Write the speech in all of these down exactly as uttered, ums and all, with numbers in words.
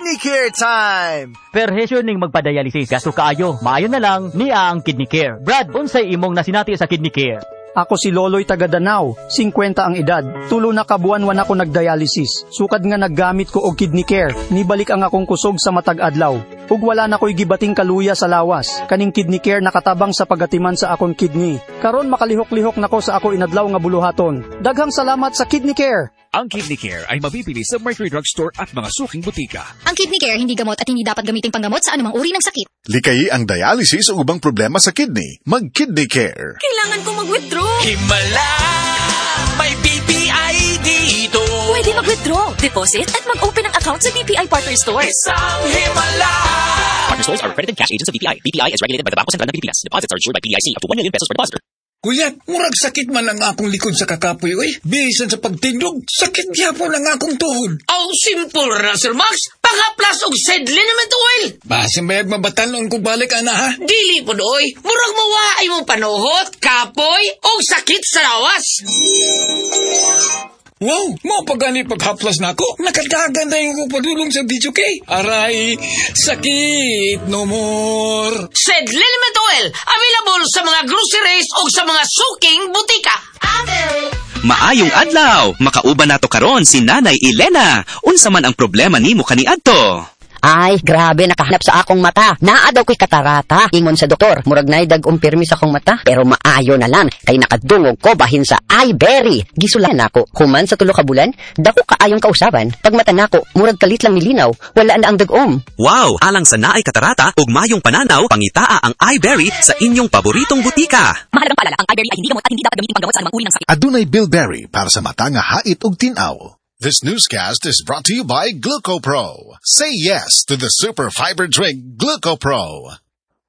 Kidney Care time! Perhesyo ning magpa-dialysis gasto kaayo. Maayo na lang niya ang Kidney Care. Brad, unsay imong nasinati sa Kidney Care? Ako si Loloy taga Danau, singkwenta ang edad. Tulo na kabuan-wan ako nagdialysis. Sukad nga naggamit ko og Kidney Care, nibalik ang akong kusog sa matag adlaw. Ug wala na ko'y gibating kaluya sa lawas. Kaning Kidney Care nakatabang sa pagatiman sa akong kidney. Karon makalihok-lihok nako sa ako inadlaw nga buluhaton. Daghang salamat sa Kidney Care. Ang Kidney Care ay mabibili sa Mercury Drug Store at mga suking butika. Ang Kidney Care hindi gamot at hindi dapat gamiting panggamot sa anumang uri ng sakit. Likayi ang dialysis o ubang problema sa kidney. Mag-Kidney Care. Kailangan ko mag-withdraw. Himala! May B P I dito. Pwede mag-withdraw, deposit, at mag-open ng account sa B P I Partner Stores. Isang himala! Partner Stores are accredited cash agents of B P I. B P I is regulated by the Bangko Sentral ng Pilipinas. Deposits are insured by P D I C up to one million pesos per depositor. Kuya, murag sakit man ang akong likod sa kakapoy, oy. Bisan sa pagtindog, sakit gyapon ang akong tuhod. Oh, simple ra, Sir Max. Pangaplas og Sedlenement oil. Basin bayag mabatanon kung balik, ana, ha? Dili po doy. Murag mawaay mong panuhot, kapoy, o sakit sa lawas. Wow, mo pagani paghaplas na ako. Nakadagan na yung padulong sa D J K. Aray, sakit no more. Sedlenement oil, available sa mga groceries o sa mga suking butika. Maayong adlaw, makauban nato karon si Nanay Elena. Unsa man ang problema nimo kaniadto? Ay, grabe, nakahanap sa akong mata. Naa daw ko'y katarata. Ingon sa doktor, murag na dag umpirmi sa akong mata. Pero maayo na lang, kay nakadungog ko bahin sa iBerry. Gisulan ako, human sa tulo ka bulan, dako kaayong kausaban. Pag mata nako, murag kalit lang milinaw, wala na ang dagom. Wow, alang sa naay katarata, ug mayong pananaw, pangitaa ang iBerry sa inyong paboritong butika. Mahalagang paalala, ang iBerry ay hindi gamot at hindi dapat gamitin panggamot sa anumang uri ng sakit. Adunay Bilberry para sa mata nga hait ug tinaw. This newscast is brought to you by GlucoPro. Say yes to the super fiber drink GlucoPro.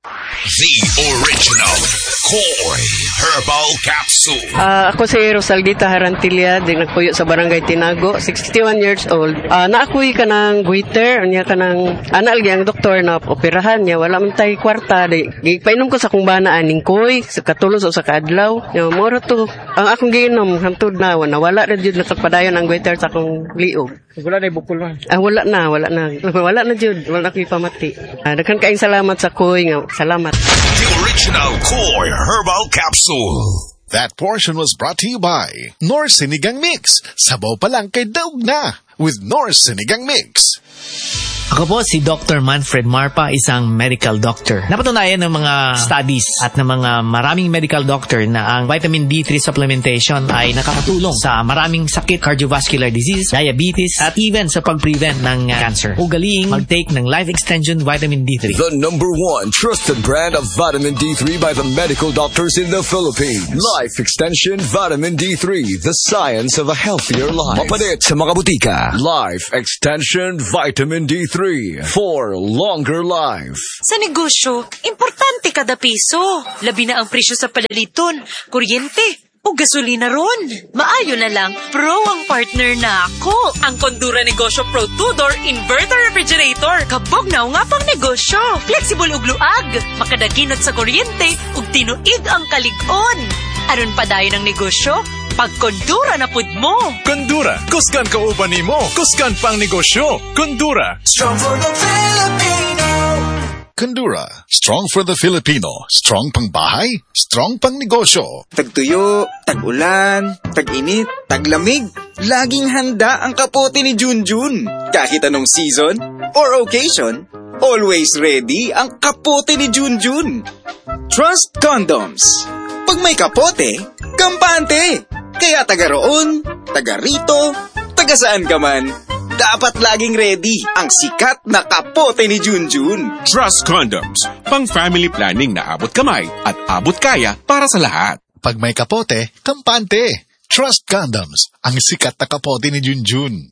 The original Koi Herbal Capsule. Uh, ako si Rosalgita Harantilla, di nagpuyo sa Barangay Tinago, sixty-one years old. Uh, naakuy ka ng goiter, niya ka ng anal ang doktor na operahan niya, wala man tayo kwarta. Di, painom ko sa kung banaan ning koy, sa katulos o sa kaadlaw. Yo, moro to, ang akong giinom, hantod na, nawala rin yun nakapadayon ang goiter sa akong liog. Wala na ibukol man. Ah, wala na, wala na. Wala na jud, wala na ko'y pamati. Ah, daghan kaayong salamat sa koy nga. Salamat. The original Koi Herbal Capsule. That portion was brought to you by North Sinigang Mix. Sabaw pa lang kay daog na with North Sinigang Mix. Ako po si Doctor Manfred Marpa, isang medical doctor. Napatunayan ng mga studies at ng mga maraming medical doctor na ang vitamin D three supplementation ay nakakatulong sa maraming sakit, cardiovascular disease, diabetes, at even sa pag-prevent ng cancer. Ugaling mag-take ng Life Extension Vitamin D three. The number one trusted brand of vitamin D three by the medical doctors in the Philippines. Life Extension Vitamin D three, the science of a healthier life. Mapalit sa mga butika. Life Extension Vitamin D three for longer life. Sa negosyo, importante kada piso. Labi na ang presyo sa palaliton, kuryente, o gasolina ron. Maayo na lang, pro ang partner na ako. Ang Condura Negosyo Pro two-door Inverter Refrigerator. Kabog na nga pang negosyo. Flexible ug luag. Makadaginot sa kuryente ug tinuig ang kalig-on. Aron pa dayon ang negosyo, pag Condura na pud mo. Condura, kusgan ka uban nimo, kusgan pang negosyo. Condura, strong for the Filipino. Condura, strong for the Filipino. Strong pang bahay, strong pang negosyo. Tagtuyo, tag-ulan, tag-init, taglamig. Laging handa ang kapote ni Junjun. Kahit anong season or occasion, always ready ang kapote ni Junjun. Trust Condoms. Pag may kapote, kampante. Kaya taga roon, taga rito, taga saan ka man, dapat laging ready ang sikat na kapote ni Junjun. Trust Condoms, pang family planning na abot kamay at abot kaya para sa lahat. Pag may kapote, kampante. Trust Condoms, ang sikat na kapote ni Junjun.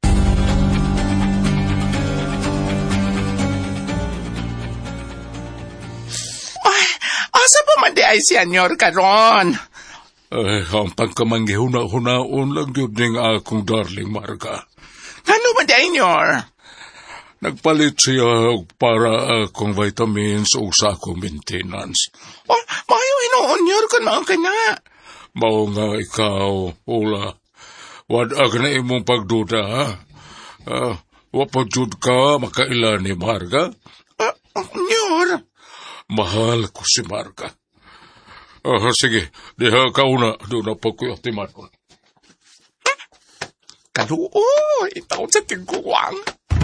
Ay, asa pa man di ay senyor karon? Ay, ang pagkamanggihuna-hunaon lang yun ng akong darling Marga. Ano ba di senyor? Nagpalit siya para akong vitamins o sa akong maintenance. Oh, mayo hinuunyor ka na ka na. Mao nga ikaw, Ula. Wad ag na imong pagduda, ha? Uh, Wapajud ka, makaila ni Marga. Ah, Nyor, mahal ko si Marga. Ah, sige, diha ka una, doon na pagkuyatiman ko. Kaluoy, itaw sa tiguang.